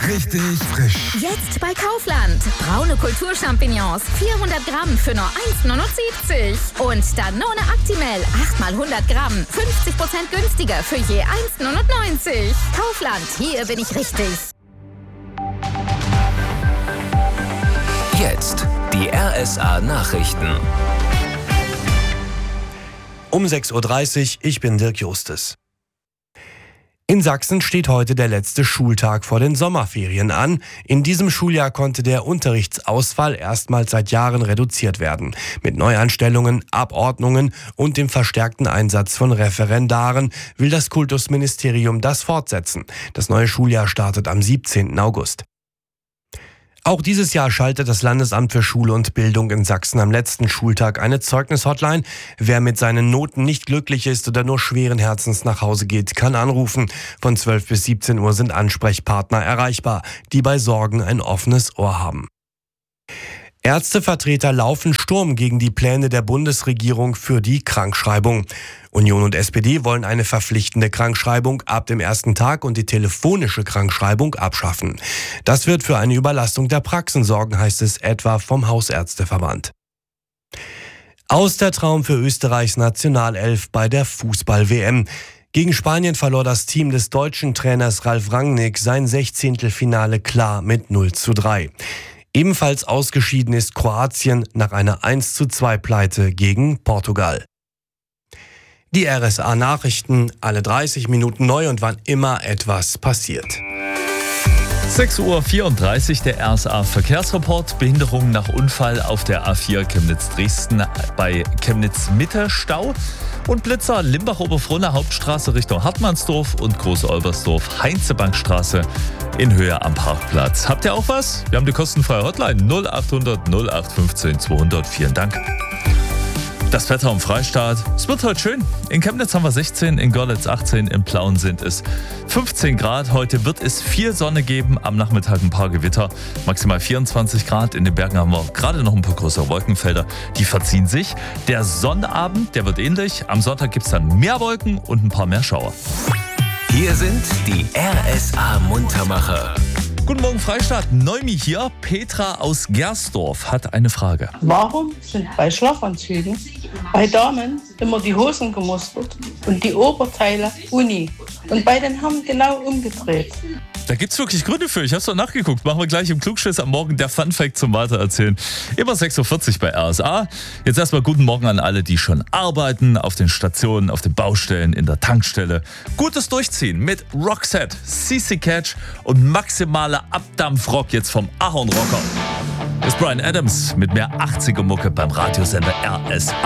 richtig frisch. Jetzt bei Kaufland. Braune Kulturchampignons, 400 Gramm für nur 1,79. Und Danone Actimel, 8 mal 100 Gramm, 50% günstiger für je 1,99. Kaufland, hier bin ich richtig. Jetzt die RSA-Nachrichten. Um 6.30 Uhr, ich bin Dirk Justus. In Sachsen steht heute der letzte Schultag vor den Sommerferien an. In diesem Schuljahr konnte der Unterrichtsausfall erstmals seit Jahren reduziert werden. Mit Neuanstellungen, Abordnungen und dem verstärkten Einsatz von Referendaren will das Kultusministerium das fortsetzen. Das neue Schuljahr startet am 17. August. Auch dieses Jahr schaltet das Landesamt für Schule und Bildung in Sachsen am letzten Schultag eine Zeugnishotline. Wer mit seinen Noten nicht glücklich ist oder nur schweren Herzens nach Hause geht, kann anrufen. Von 12 bis 17 Uhr sind Ansprechpartner erreichbar, die bei Sorgen ein offenes Ohr haben. Ärztevertreter laufen Sturm gegen die Pläne der Bundesregierung für die Krankschreibung. Union und SPD wollen eine verpflichtende Krankschreibung ab dem ersten Tag und die telefonische Krankschreibung abschaffen. Das wird für eine Überlastung der Praxen sorgen, heißt es etwa vom Hausärzteverband. Aus der Traum für Österreichs Nationalelf bei der Fußball-WM. Gegen Spanien verlor das Team des deutschen Trainers Ralf Rangnick sein 16. Finale klar mit 0:3. Ebenfalls ausgeschieden ist Kroatien nach einer 1:2 Pleite gegen Portugal. Die RSA-Nachrichten, alle 30 Minuten neu und wann immer etwas passiert. 6.34 Uhr, der RSA-Verkehrsreport. Behinderung nach Unfall auf der A4 Chemnitz-Dresden bei Chemnitz-Mitte Stau. Und Blitzer Limbach-Oberfrohna Hauptstraße Richtung Hartmannsdorf und Groß-Olbersdorf Heinzebangstraße in Höhe am Parkplatz. Habt ihr auch was? Wir haben die kostenfreie Hotline 0800 0815 200. Vielen Dank. Das Wetter im Freistaat. Es wird heute schön. In Chemnitz haben wir 16, in Görlitz 18, in Plauen sind es 15 Grad. Heute wird es viel Sonne geben, am Nachmittag ein paar Gewitter. Maximal 24 Grad. In den Bergen haben wir gerade noch ein paar größere Wolkenfelder. Die verziehen sich. Der Sonnabend, der wird ähnlich. Am Sonntag gibt es dann mehr Wolken und ein paar mehr Schauer. Hier sind die RSA-Muntermacher. Guten Morgen Freistaat, Neumi hier. Petra aus Gersdorf hat eine Frage. Warum sind bei Schlafanzügen bei Damen immer die Hosen gemustert und die Oberteile uni und bei den Herren genau umgedreht? Da gibt's wirklich Gründe für. Ich hab's doch nachgeguckt. Machen wir gleich im Klugschiss am Morgen der Funfact zum Weitererzählen. Immer 6.40 Uhr bei RSA. Jetzt erstmal guten Morgen an alle, die schon arbeiten, auf den Stationen, auf den Baustellen, in der Tankstelle. Gutes Durchziehen mit Roxette, CC Catch und maximaler Abdampfrock jetzt vom Ahornrocker. Ist Bryan Adams mit mehr 80er Mucke beim Radiosender RSA.